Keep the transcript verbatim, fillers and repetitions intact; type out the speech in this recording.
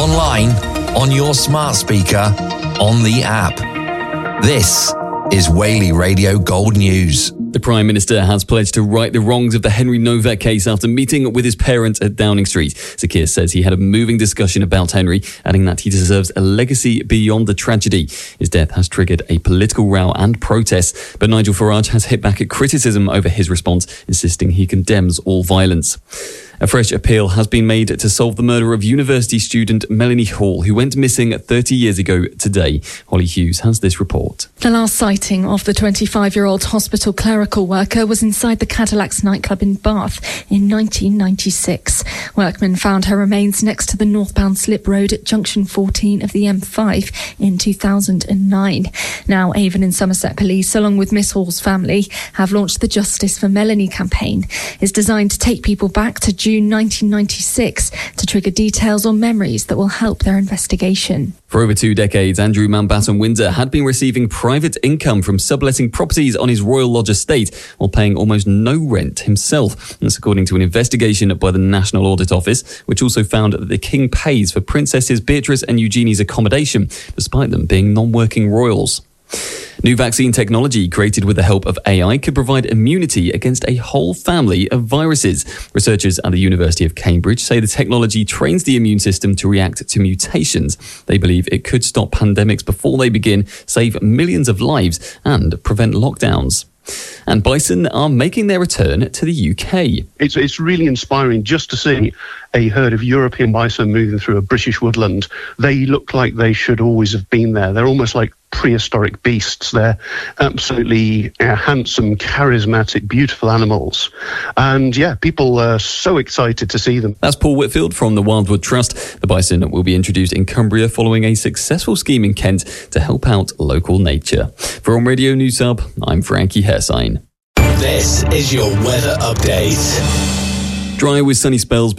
online, on your smart speaker, on the app. This is Whaley Radio Gold News. The Prime Minister has pledged to right the wrongs of the Henry Novak case after meeting with his parents at Downing Street. Sir Keir says he had a moving discussion about Henry, adding that he deserves a legacy beyond the tragedy. His death has triggered a political row and protests, but Nigel Farage has hit back at criticism over his response, insisting he condemns all violence. A fresh appeal has been made to solve the murder of university student Melanie Hall, who went missing thirty years ago today. Holly Hughes has this report. The last sighting of the twenty-five-year-old hospital clerical worker was inside the Cadillacs nightclub in Bath in nineteen ninety-six. Workmen found her remains next to the northbound slip road at junction fourteen of the M five in two thousand nine. Now, Avon and Somerset Police, along with Miss Hall's family, have launched the Justice for Melanie campaign. It's designed to take people back to June nineteen ninety-six to trigger details or memories that will help their investigation. For over two decades, Andrew Mountbatten Windsor had been receiving private income from subletting properties on his Royal Lodge estate while paying almost no rent himself. That's according to an investigation by the National Audit Office, which also found that the King pays for Princesses Beatrice and Eugenie's accommodation, despite them being non-working royals. New vaccine technology created with the help of A I could provide immunity against a whole family of viruses. Researchers at the University of Cambridge say the technology trains the immune system to react to mutations. They believe it could stop pandemics before they begin, save millions of lives, and prevent lockdowns. And bison are making their return to the U K. It's it's really inspiring just to see a herd of European bison moving through a British woodland. They look like they should always have been there. They're almost like prehistoric beasts. They're absolutely uh, handsome, charismatic, beautiful animals. And yeah, people are so excited to see them. That's Paul Whitfield from the Wildwood Trust. The bison will be introduced in Cumbria following a successful scheme in Kent to help out local nature. For On Radio News Hub, I'm Frankie Hersign. This is your weather update. Dry with sunny spells.